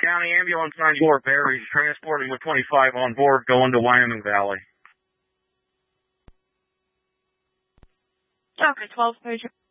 County Ambulance 94 Berries, transporting with 25 on board, going to Wyoming Valley. Okay, 12 Pager.